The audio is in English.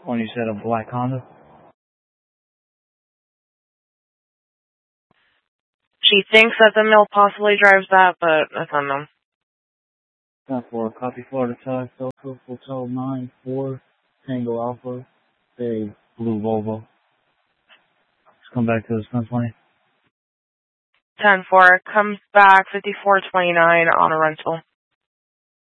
When you said a black Honda? She thinks that the mill possibly drives that, but that's unknown. 10-4, copy Florida Tide, Delta, Hotel 9-4, Tango Alpha, a blue Volvo. Just come back to us, 10-20. 10-4, comes back 5429 on a rental.